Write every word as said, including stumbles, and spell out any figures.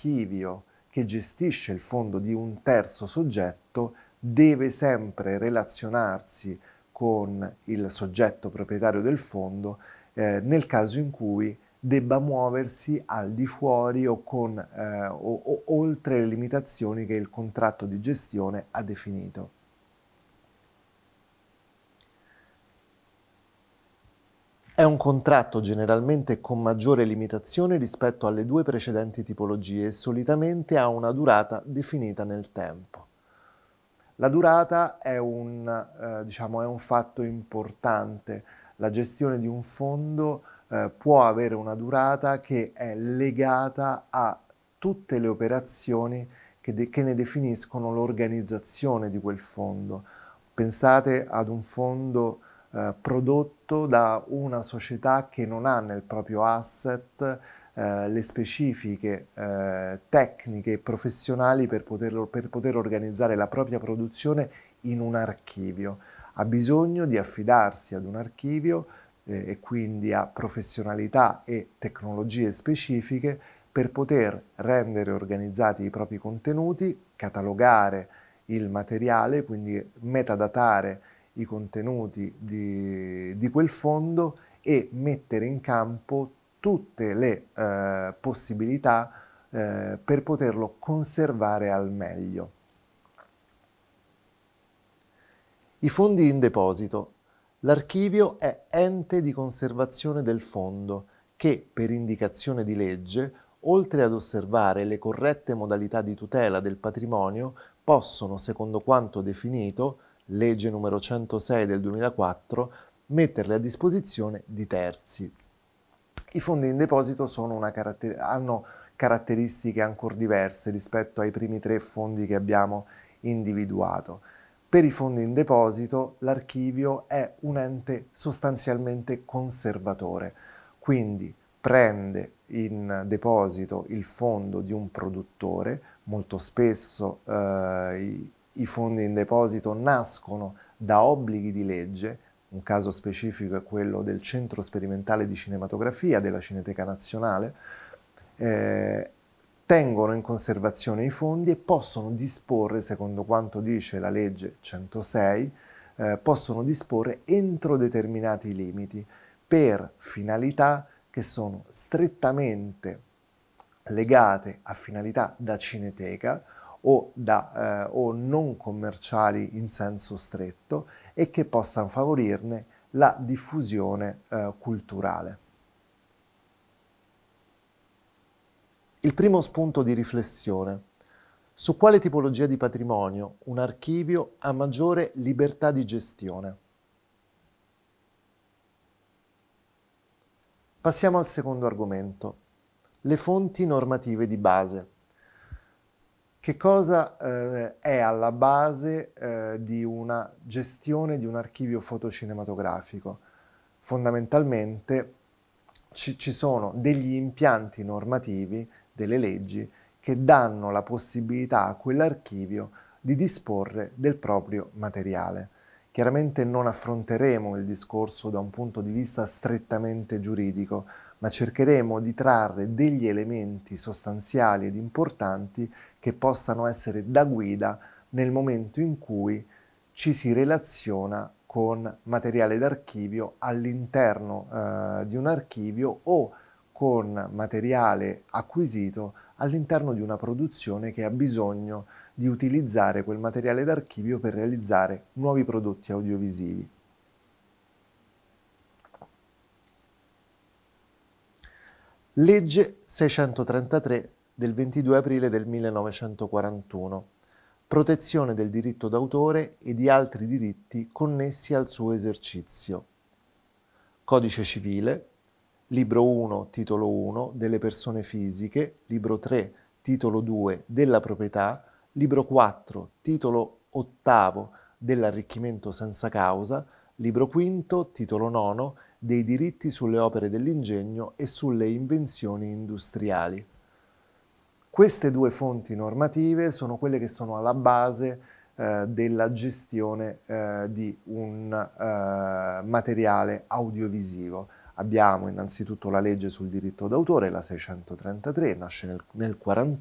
l'archivio che gestisce il fondo di un terzo soggetto deve sempre relazionarsi con il soggetto proprietario del fondo eh, nel caso in cui debba muoversi al di fuori o, con, eh, o, o oltre le limitazioni che il contratto di gestione ha definito. È un contratto generalmente con maggiore limitazione rispetto alle due precedenti tipologie e solitamente ha una durata definita nel tempo. La durata è un, eh, diciamo, è un fatto importante. La gestione di un fondo eh, può avere una durata che è legata a tutte le operazioni che, de- che ne definiscono l'organizzazione di quel fondo. Pensate ad un fondo eh, prodotto da una società che non ha nel proprio asset eh, le specifiche eh, tecniche e professionali per, poterlo, per poter organizzare la propria produzione in un archivio. Ha bisogno di affidarsi ad un archivio eh, e quindi a professionalità e tecnologie specifiche per poter rendere organizzati i propri contenuti, catalogare il materiale, quindi metadatare i contenuti di, di quel fondo e mettere in campo tutte le eh, possibilità eh, per poterlo conservare al meglio. I fondi in deposito. L'archivio è ente di conservazione del fondo che, per indicazione di legge, oltre ad osservare le corrette modalità di tutela del patrimonio, possono, secondo quanto definito, legge numero centosei del duemilaquattro, metterle a disposizione di terzi. I fondi in deposito sono una caratter- hanno caratteristiche ancora diverse rispetto ai primi tre fondi che abbiamo individuato. Per i fondi in deposito l'archivio è un ente sostanzialmente conservatore, quindi prende in deposito il fondo di un produttore, molto spesso eh, i, i fondi in deposito nascono da obblighi di legge. Un caso specifico è quello del Centro Sperimentale di Cinematografia della Cineteca Nazionale, eh, tengono in conservazione i fondi e possono disporre, secondo quanto dice la legge centosei, eh, possono disporre entro determinati limiti per finalità che sono strettamente legate a finalità da cineteca o, da, eh, o non commerciali in senso stretto e che possano favorirne la diffusione eh, culturale. Il primo spunto di riflessione. Su quale tipologia di patrimonio un archivio ha maggiore libertà di gestione? Passiamo al secondo argomento. Le fonti normative di base. Che cosa eh, è alla base eh, di una gestione di un archivio fotocinematografico? Fondamentalmente ci, ci sono degli impianti normativi, delle leggi, che danno la possibilità a quell'archivio di disporre del proprio materiale. Chiaramente non affronteremo il discorso da un punto di vista strettamente giuridico, ma cercheremo di trarre degli elementi sostanziali ed importanti che possano essere da guida nel momento in cui ci si relaziona con materiale d'archivio all'interno eh, di un archivio o con materiale acquisito all'interno di una produzione che ha bisogno di utilizzare quel materiale d'archivio per realizzare nuovi prodotti audiovisivi. Legge seicentotrentatré del ventidue aprile del millenovecentoquarantuno. Protezione del diritto d'autore e di altri diritti connessi al suo esercizio. Codice civile, libro uno, titolo uno, delle persone fisiche, libro tre, titolo due, della proprietà, libro quattro, titolo ottavo, dell'arricchimento senza causa, libro quinto, titolo nono, dei diritti sulle opere dell'ingegno e sulle invenzioni industriali. Queste due fonti normative sono quelle che sono alla base eh, della gestione eh, di un eh, materiale audiovisivo. Abbiamo innanzitutto la legge sul diritto d'autore, la seicentotrentatré, nasce nel, nel